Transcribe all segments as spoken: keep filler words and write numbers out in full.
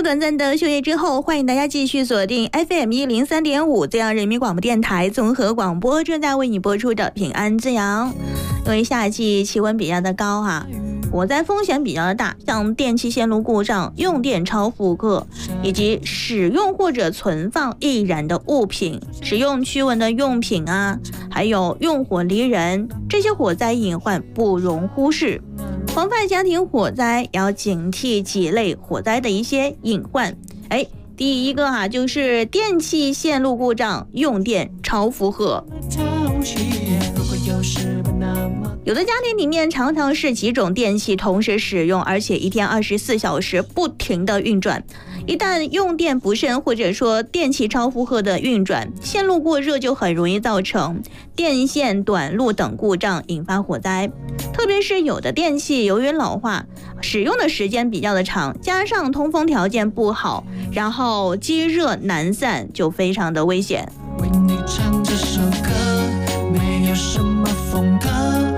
后短暂的休业之后，欢迎大家继续锁定 F M 一零三点五 浙江人民广播电台综合广播，正在为你播出的平安之阳。因为夏季气温比较的高哈、啊，火灾风险比较的大，像电气线路故障、用电超负荷，以及使用或者存放易燃的物品、使用驱蚊的用品啊，还有用火离人，这些火灾隐患不容忽视。防范家庭火灾，也要警惕几类火灾的一些隐患。哎，第一个哈、啊，就是电气线路故障、用电超负荷。有的家庭里面常常是几种电器同时使用，而且一天二十四小时不停的运转。一旦用电不慎，或者说电器超负荷的运转，线路过热就很容易造成电线短路等故障，引发火灾。特别是有的电器由于老化，使用的时间比较的长，加上通风条件不好，然后积热难散，就非常的危险。为你唱这首歌，没有什么风格。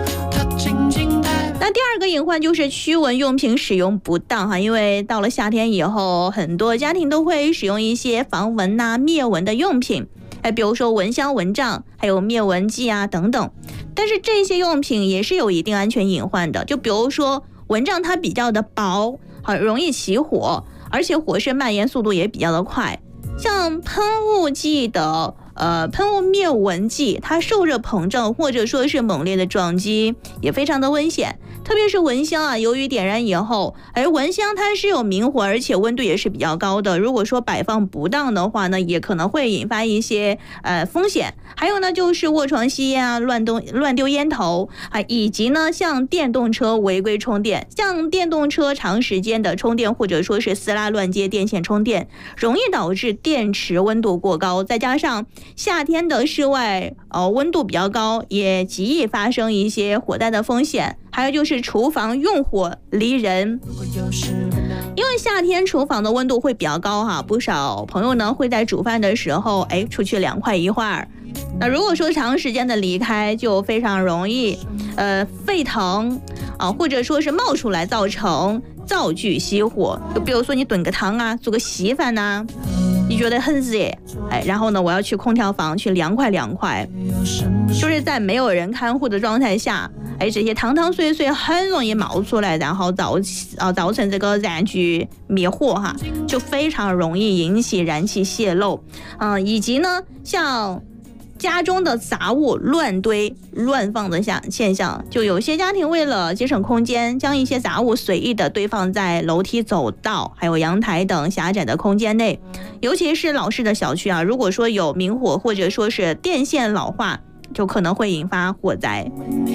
那第二个隐患就是驱蚊用品使用不当哈，因为到了夏天以后，很多家庭都会使用一些防蚊啊、灭蚊的用品，哎，比如说蚊香、蚊帐，还有灭蚊剂啊等等。但是这些用品也是有一定安全隐患的，就比如说蚊帐它比较的薄，很容易起火，而且火势蔓延速度也比较的快。像喷雾剂的呃，喷雾灭蚊剂，它受热膨胀或者说是猛烈的撞击，也非常的危险。特别是蚊香啊，由于点燃以后，而蚊香它是有明火，而且温度也是比较高的。如果说摆放不当的话呢，也可能会引发一些呃风险。还有呢，就是卧床吸烟啊，乱丢乱丢烟头啊，以及呢，像电动车违规充电，像电动车长时间的充电或者说是撕拉乱接电线充电，容易导致电池温度过高，再加上夏天的室外呃温度比较高，也极易发生一些火灾的风险。还有就是厨房用火离人，因为夏天厨房的温度会比较高哈，不少朋友呢会在煮饭的时候哎出去凉快一会儿。那如果说长时间的离开，就非常容易呃沸腾啊，或者说是冒出来，造成灶具熄火。就比如说你炖个汤啊，做个稀饭呐、啊，你觉得很热，哎，然后呢，我要去空调房去凉快凉快，就是在没有人看护的状态下，哎，这些汤汤水水很容易冒出来，然后造啊造成这个燃具灭火哈，就非常容易引起燃气泄漏，嗯、呃，以及呢，像家中的杂物乱堆乱放的现象，就有些家庭为了节省空间，将一些杂物随意的堆放在楼梯走道还有阳台等狭窄的空间内，尤其是老式的小区啊，如果说有明火或者说是电线老化，就可能会引发火灾。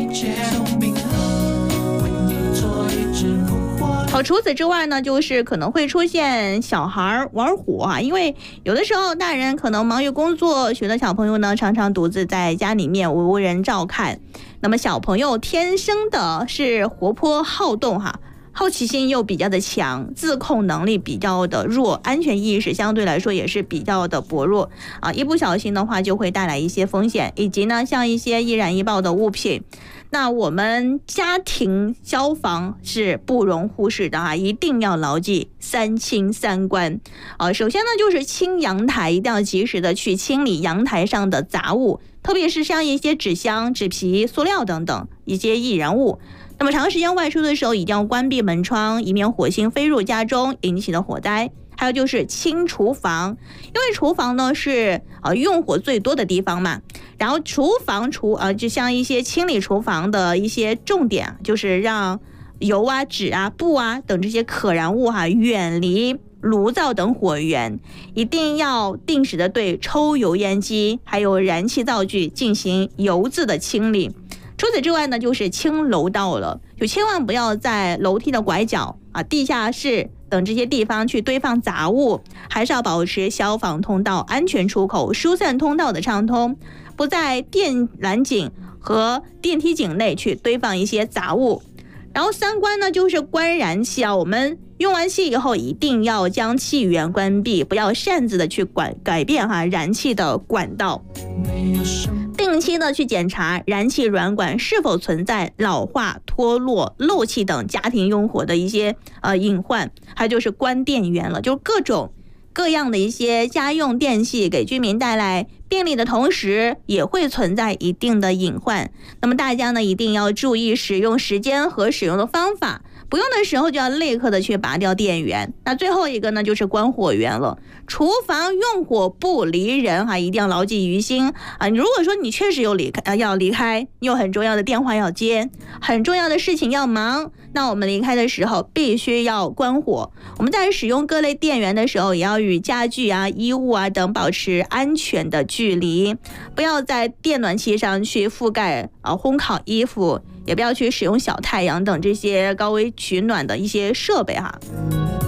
好，除此之外呢，就是可能会出现小孩玩火啊，因为有的时候大人可能忙于工作，许多小朋友呢常常独自在家里面无人照看。那么小朋友天生的是活泼好动哈，好奇心又比较的强，自控能力比较的弱，安全意识相对来说也是比较的薄弱啊，一不小心的话就会带来一些风险，以及呢像一些易燃易爆的物品。那我们家庭消防是不容忽视的啊，一定要牢记三清三关啊。首先呢，就是清阳台，一定要及时的去清理阳台上的杂物，特别是像一些纸箱、纸皮、塑料等等一些易燃物。那么长时间外出的时候，一定要关闭门窗，以免火星飞入家中引起的火灾。还有就是清厨房，因为厨房呢是呃用火最多的地方嘛，然后厨房厨呃就像一些清理厨房的一些重点，就是让油啊、纸啊、布啊等这些可燃物哈、啊、远离炉灶等火源，一定要定时的对抽油烟机还有燃气灶具进行油渍的清理。除此之外呢，就是清楼道了，就千万不要在楼梯的拐角啊、地下室等这些地方去堆放杂物，还是要保持消防通道安全出口、疏散通道的畅通，不在电缆井和电梯井内去堆放一些杂物。然后三关呢，就是关燃气啊，我们用完气以后一定要将气源关闭，不要擅自的去管改变哈燃气的管道。定定期的去检查燃气软管是否存在老化、脱落、漏气等家庭用火的一些呃隐患，还有就是关电源了，就是各种各样的一些家用电器给居民带来便利的同时，也会存在一定的隐患。那么大家呢一定要注意使用时间和使用的方法，不用的时候就要立刻的去拔掉电源。那最后一个呢就是关火源了，厨房用火不离人啊，一定要牢记于心啊。如果说你确实有离开、呃、要离开，你有很重要的电话要接，很重要的事情要忙，那我们离开的时候必须要关火。我们在使用各类电源的时候，也要与家具啊、衣物啊等保持安全的距离，不要在电暖器上去覆盖啊烘烤衣服，也不要去使用小太阳等这些高温取暖的一些设备哈。